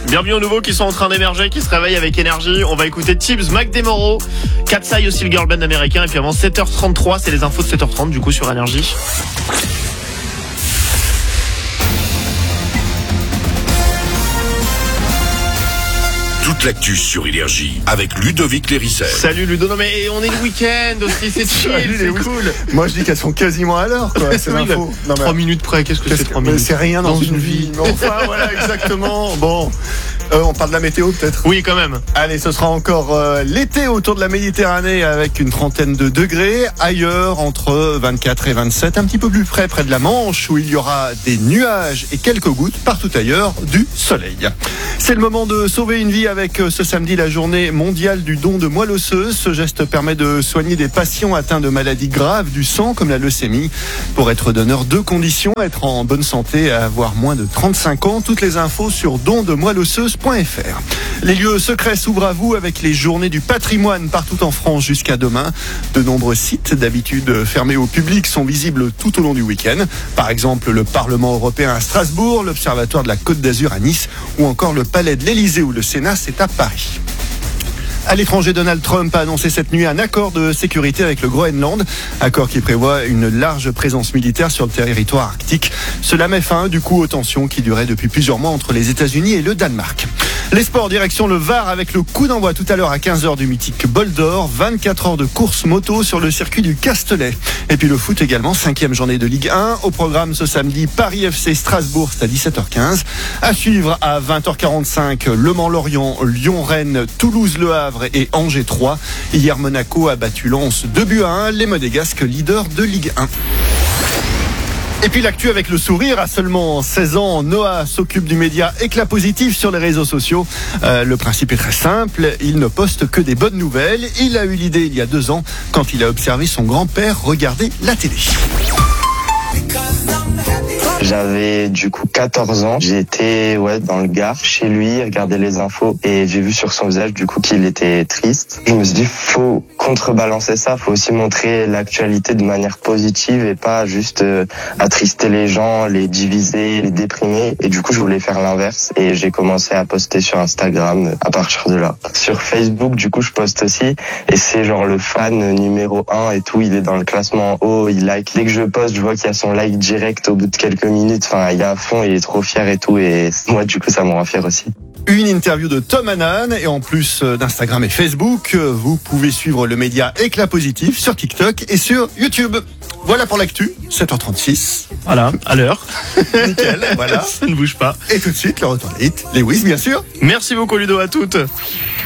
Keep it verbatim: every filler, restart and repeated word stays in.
Bienvenue aux nouveaux qui sont en train d'émerger, qui se réveillent avec énergie. On va écouter Tibbs, Mac DeMoro, Katsai aussi le girl band américain. Et puis avant sept heures trente-trois, c'est les infos de sept heures trente du coup sur énergie. Toute l'actu sur Énergie avec Ludovic Lérissel. Salut Ludo, non mais on est le week-end aussi, c'est chill, c'est cool. Moi je dis qu'elles sont quasiment à l'heure, quoi. C'est oui, l'info. Non, trois minutes près, qu'est-ce que qu'est-ce c'est trois que... minutes? C'est rien dans, dans une, une vie. vie. Mais enfin voilà, exactement. Bon, euh, on parle de la météo peut-être. Oui, quand même. Allez, ce sera encore euh, l'été autour de la Méditerranée avec une trentaine de degrés. Ailleurs, entre vingt-quatre et vingt-sept, un petit peu plus près, près de la Manche, où il y aura des nuages et quelques gouttes. Partout ailleurs, du soleil. C'est le moment de sauver une vie avec euh, ce samedi la journée mondiale du don de moelle osseuse. Ce geste permet de soigner des patients atteints de maladies graves du sang comme la leucémie. Pour être donneur, deux conditions: être en bonne santé et avoir moins de trente-cinq ans. Toutes les infos sur don de moelle osseuse point f r. Les lieux secrets s'ouvrent à vous avec les journées du patrimoine partout en France jusqu'à demain. De nombreux sites, d'habitude fermés au public, sont visibles tout au long du week-end. Par exemple, le Parlement européen à Strasbourg, l'Observatoire de la Côte d'Azur à Nice ou encore le Palais de l'Élysée ou le Sénat, c'est à Paris. À l'étranger, Donald Trump a annoncé cette nuit un accord de sécurité avec le Groenland, accord qui prévoit une large présence militaire sur le territoire arctique. Cela met fin du coup aux tensions qui duraient depuis plusieurs mois entre les États-Unis et le Danemark. Les sports, direction le Var avec le coup d'envoi tout à l'heure à quinze heures du mythique Bol d'Or, vingt-quatre heures de course moto sur le circuit du Castellet. Et puis le foot également, cinquième journée de Ligue un. Au programme ce samedi, Paris F C Strasbourg, c'est à dix-sept heures quinze. À suivre à vingt heures quarante-cinq, Le Mans-Lorient, Lyon-Rennes, Toulouse-Le Havre et Angers trois. Hier, Monaco a battu Lens deux buts à un, les Monégasques leaders de Ligue un. Et puis l'actu avec le sourire, à seulement seize ans, Noah s'occupe du média Éclat Positif sur les réseaux sociaux. Euh, le principe est très simple, il ne poste que des bonnes nouvelles. Il a eu l'idée il y a deux ans quand il a observé son grand-père regarder la télé. J'avais du coup quatorze ans, j'étais ouais dans le Gard chez lui, regarder les infos et j'ai vu sur son visage du coup qu'il était triste. Je me suis dit faut contrebalancer ça, faut aussi montrer l'actualité de manière positive et pas juste euh, attrister les gens, les diviser, les déprimer. Et du coup je voulais faire l'inverse et j'ai commencé à poster sur Instagram à partir de là. Sur Facebook du coup je poste aussi et c'est genre le fan numéro un et tout, il est dans le classement en haut, il like. Dès que je poste je vois qu'il y a son like direct au bout de quelques minutes, enfin il est à fond, il est trop fier et tout et moi du coup ça me rend fier aussi. Une interview de Tom Hannan et en plus d'Instagram et Facebook, vous pouvez suivre le média Éclat Positif sur TikTok et sur YouTube. Voilà pour l'actu, sept heures trente-six. Voilà, à l'heure. Nickel, voilà. Ça ne bouge pas. Et tout de suite, le retour des hits, les Wiz bien sûr. Merci beaucoup Ludo, à toutes.